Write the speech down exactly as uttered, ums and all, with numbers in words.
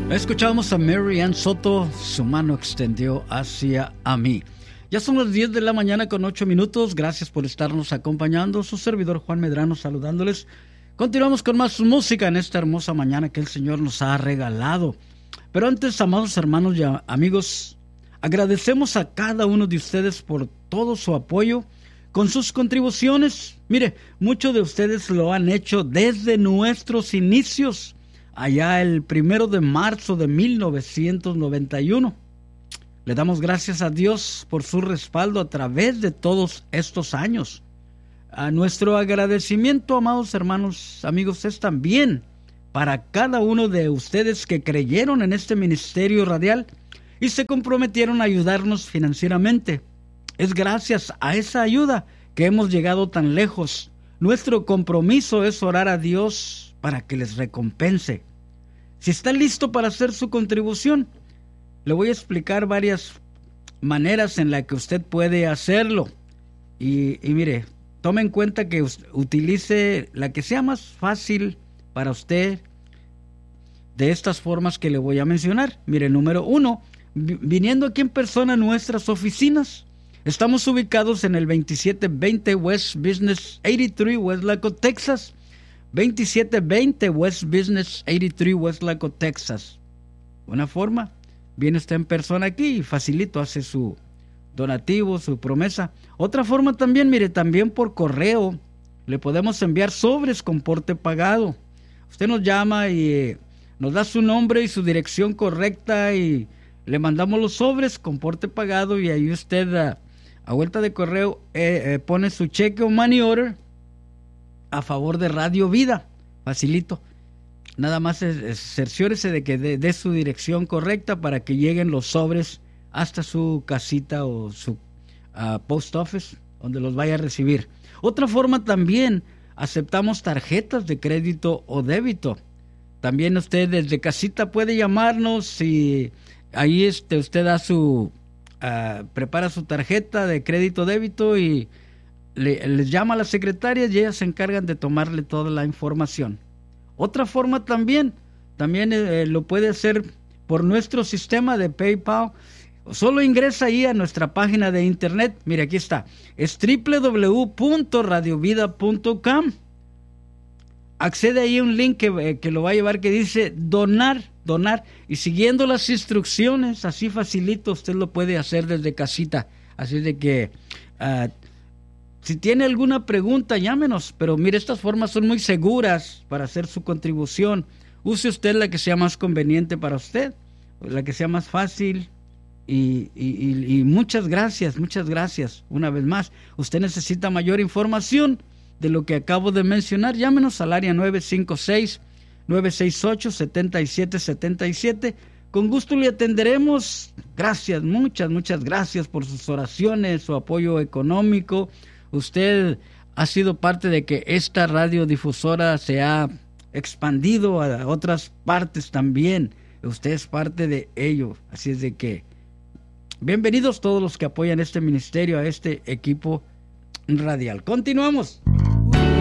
Escuchamos a Mary Ann Soto, su mano extendió hacia a mí. Ya son las diez de la mañana con ocho minutos. Gracias por estarnos acompañando. Su servidor Juan Medrano saludándoles. Continuamos con más música en esta hermosa mañana que el Señor nos ha regalado. Pero antes, amados hermanos y amigos, agradecemos a cada uno de ustedes por todo su apoyo con sus contribuciones. Mire, muchos de ustedes lo han hecho desde nuestros inicios, allá el primero de marzo de mil novecientos noventa y uno. Le damos gracias a Dios por su respaldo a través de todos estos años. A nuestro agradecimiento, amados hermanos, amigos, es también para cada uno de ustedes que creyeron en este ministerio radial y se comprometieron a ayudarnos financieramente. Es gracias a esa ayuda que hemos llegado tan lejos. Nuestro compromiso es orar a Dios para que les recompense. Si está listo para hacer su contribución, le voy a explicar varias maneras en las que usted puede hacerlo. Y, y mire, tome en cuenta que utilice la que sea más fácil para usted de estas formas que le voy a mencionar. Mire, número uno, viniendo aquí en persona a nuestras oficinas. Estamos ubicados en el veintisiete veinte West Business ochenta y tres, Westlaco, Texas. veintisiete veinte West Business ochenta y tres, Westlaco, Texas. Una forma, viene usted en persona aquí y facilito hace su donativo, su promesa. Otra forma también, mire, también por correo le podemos enviar sobres con porte pagado. Usted nos llama y eh, nos da su nombre y su dirección correcta y le mandamos los sobres con porte pagado y ahí usted a, a vuelta de correo eh, eh, pone su cheque o money order a favor de Radio Vida. Facilito. Nada más es, es, cerciórese de que dé de su dirección correcta para que lleguen los sobres hasta su casita o su uh, post office, donde los vaya a recibir. Otra forma también, aceptamos tarjetas de crédito o débito. También usted desde casita puede llamarnos y ahí este, usted da su, uh, prepara su tarjeta de crédito o débito y le, les llama a las secretarias y ellas se encargan de tomarle toda la información. Otra forma también, también eh, lo puede hacer por nuestro sistema de PayPal. Solo ingresa ahí a nuestra página de internet. Mire, aquí está. Es doble u doble u doble u punto radio vida punto com. Accede ahí a un link que, eh, que lo va a llevar que dice donar, donar. Y siguiendo las instrucciones, así facilito, usted lo puede hacer desde casita. Así de que... Uh, Si tiene alguna pregunta, llámenos, pero mire, estas formas son muy seguras para hacer su contribución. Use usted la que sea más conveniente para usted, la que sea más fácil. Y, y, y muchas gracias, muchas gracias. Una vez más, usted necesita mayor información de lo que acabo de mencionar. Llámenos al área nueve cinco seis, nueve seis ocho, siete siete siete siete. Con gusto le atenderemos. Gracias, muchas, muchas gracias por sus oraciones, su apoyo económico. Usted ha sido parte de que esta radiodifusora se ha expandido a otras partes también. Usted es parte de ello. Así es de que bienvenidos todos los que apoyan este ministerio, a este equipo radial. Continuamos.